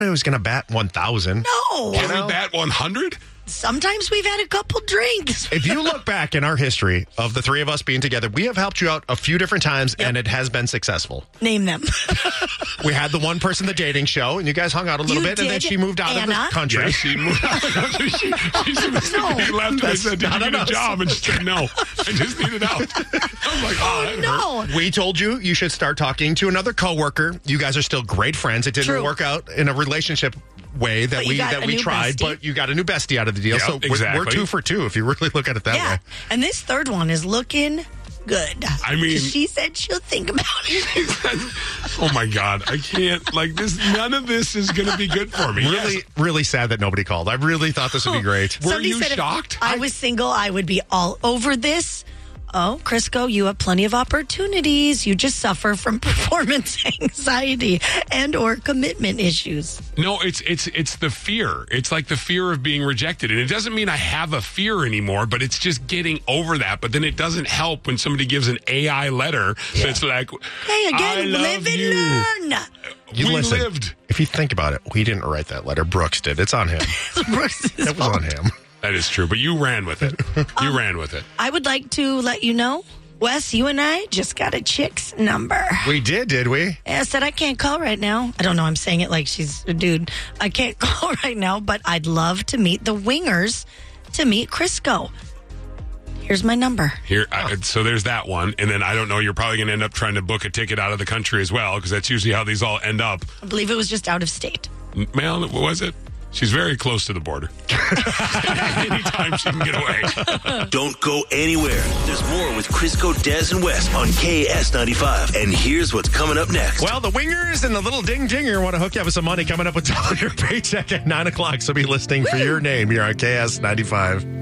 It was going to bat 1,000. No. Can we bat 100? Sometimes we've had a couple drinks. If you look back in our history of the three of us being together, we have helped you out a few different times, and it has been successful. Name them. We had the one person, the dating show, and you guys hung out a little bit, and then she moved out of the country. Yeah, she moved out of the country. She specifically left, and I said, did you get a job? And she said, no. I just needed out. I was like, that hurt. We told you should start talking to another coworker. You guys are still great friends. It didn't work out in a relationship way that we tried, but you got a new bestie out of the deal. Yep, so we're 2 for 2 if you really look at it that way. And this third one is looking good. I mean, she said she'll think about it. Oh my God, I can't like this. None of this is going to be good for me. Really sad that nobody called. I really thought this would be great. Were you shocked? If I was single, I would be all over this. Oh, Crisco, you have plenty of opportunities. You just suffer from performance anxiety and or commitment issues. No, it's the fear. It's like the fear of being rejected. And it doesn't mean I have a fear anymore, but it's just getting over that. But then it doesn't help when somebody gives an AI letter that's like, hey, again, I love live and you. learn. We lived. If you think about it, we didn't write that letter. Brooks did. It's on him. That was on him. That is true, but you ran with it. You ran with it. I would like to let you know, Wes, you and I just got a chick's number. We did we? Yeah, I said I can't call right now. I don't know, I'm saying it like she's a dude. I can't call right now, but I'd love to meet the Wingers to meet Crisco. Here's my number. So there's that one. And then I don't know, you're probably going to end up trying to book a ticket out of the country as well, because that's usually how these all end up. I believe it was just out of state. Well, what was it? She's very close to the border. Anytime she can get away. Don't go anywhere. There's more with Crisco, Des, and Wes on KS95. And here's what's coming up next. Well, the Wingers and the little ding dinger want to hook you up with some money coming up with your paycheck at 9 o'clock. So be listening for your name here on KS95.